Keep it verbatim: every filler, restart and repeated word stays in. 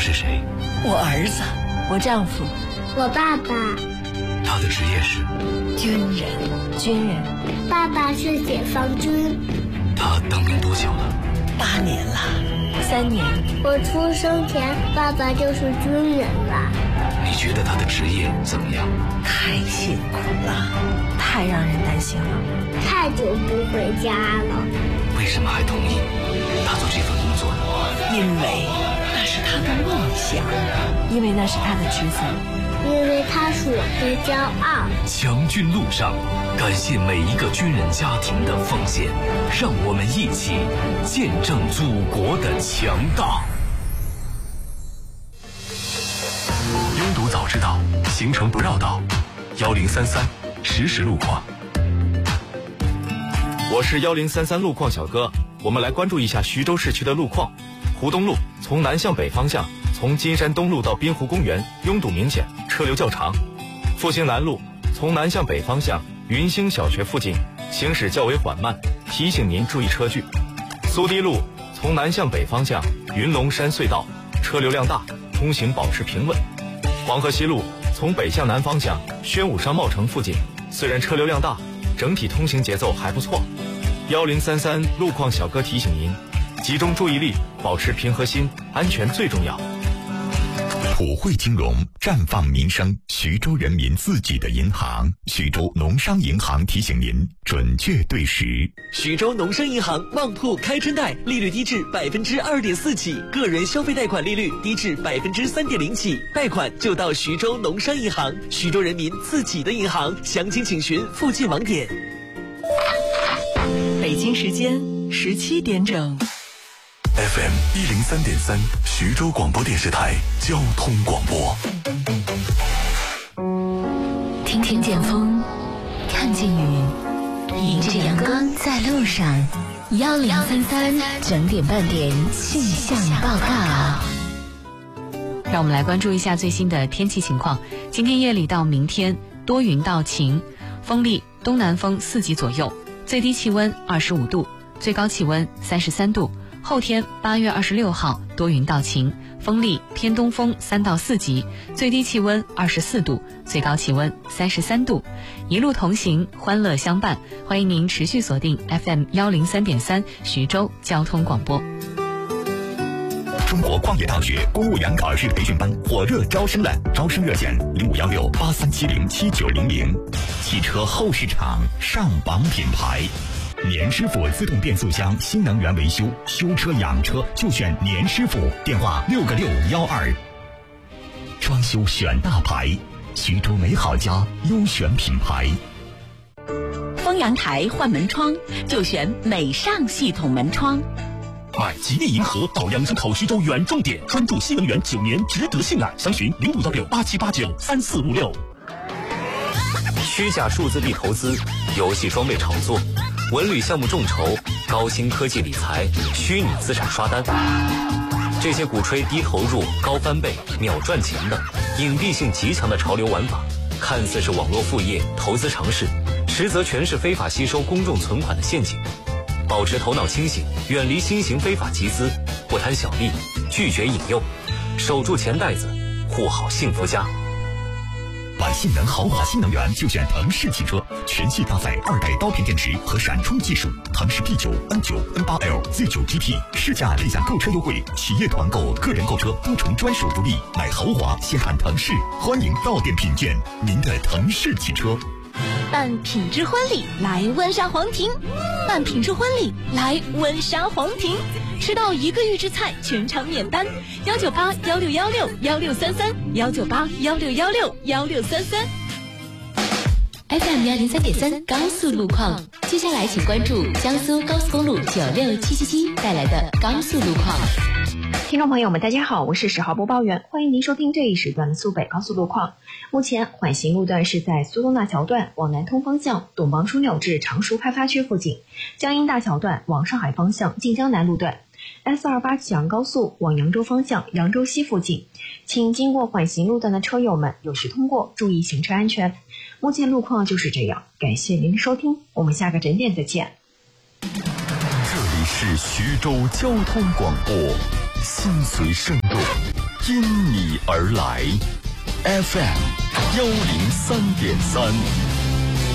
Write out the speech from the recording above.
是谁？ 我儿子，我丈夫， 我爸爸。 他的职业是军人。 军人。爸爸是解放军。 他当兵多久了？ 八年了。三年。 我出生前，爸爸就是军人了。 你觉得他的职业怎么样？ 太辛苦了，太让人担心了。 太久不回家了。 为什么还同意他做这份工作呢？ 因为那是他的梦想，因为那是他的职责， 因为他是我的骄傲。 强军路上，感谢每一个军人家庭的奉献，让我们一起见证祖国的强大。拥堵早知道，行程不绕道。幺零三三实时路况。 我是幺零三三路况小哥，我们来关注一下徐州市区的路况。湖东路从南向北方向，从金山东路到滨湖公园拥堵明显，车流较长。复兴南路从南向北方向，云兴小学附近行驶较为缓慢，提醒您注意车距。苏堤路从南向北方向，云龙山隧道车流量大，通行保持平稳。黄河西路从北向南方向，宣武商贸城附近虽然车流量大，整体通行节奏还不错。幺零三三路况小哥提醒您，集中注意力，保持平和心，安全最重要。 普惠金融，绽放民生，徐州人民自己的银行。徐州农商银行提醒您，准确对时。 徐州农商银行旺铺开春贷，利率低至百分之二点四起，个人消费贷款利率低至百分之三点零起，贷款就到徐州农商银行，徐州人民自己的银行。详情请询附近网点。 北京时间十七点整。 F M 一零三点三，徐州广播电视台交通广播。 听听见风，看见雨，迎着阳光在路上。幺零三三整点半点气象报告。 让我们来关注一下最新的天气情况。今天夜里到明天多云到晴，风力东南风四级左右，最低气温二十五度，最高气温三十三度。后天八月二十六号多云到晴，风力偏东风三到四级，最低气温二十四度，最高气温三十三度。一路同行，欢乐相伴，欢迎您持续锁定 F M 幺零三点三徐州交通广播。 中国矿业大学公务员考试培训班火热招生了，招生热线零五幺六八三七零七九零零。汽车后市场上榜品牌。年师傅自动变速箱新能源维修，修车养车就选年师傅，电话六个六幺二。装修选大牌，徐州美好家优选品牌。 丰阳台换门窗就选美尚系统门窗。 买吉利银河到阳山口徐州远重点，专注新能源九年，值得信赖。详询零五幺六八七八九三四五六。 虚假数字币投资、游戏装备炒作、文旅项目众筹、高新科技理财、虚拟资产刷单，这些鼓吹低投入、高翻倍、秒赚钱的隐蔽性极强的潮流玩法，看似是网络副业、投资尝试，实则全是非法吸收公众存款的陷阱。保持头脑清醒，远离新型非法集资，不贪小利，拒绝引诱，守住钱袋子，护好幸福家。 买性能豪华新能源就选腾势汽车，全系搭载二代刀片电池和闪充技术，腾势 P 九、N 九、N 八 L、Z 九 G T 试驾立享购车优惠，企业团购、个人购车多重专属福利。买豪华先看腾势，欢迎到店品鉴您的腾势汽车。 办品质婚礼来温莎皇庭，办品质婚礼来温莎皇庭，吃到一个预制菜全场免单。幺九八幺六幺六幺六三三，幺九八幺六幺六幺六三三。 F M 幺零三点三高速路况，接下来请关注江苏高速公路九六七七七带来的高速路况。 听众朋友们，大家好，我是十号播报员，欢迎您收听这一时段的苏北高速路况。目前缓行路段是在苏东大桥段往南通方向董王枢纽至常熟开发区附近，江阴大桥段往上海方向晋江南路段 S 二八 启阳高速往扬州方向扬州西附近，请经过缓行路段的车友们有序通过，注意行车安全。目前路况就是这样，感谢您的收听，我们下个整点再见。 这里是徐州交通广播，心随声动。 因你而来。F M 幺零三点三。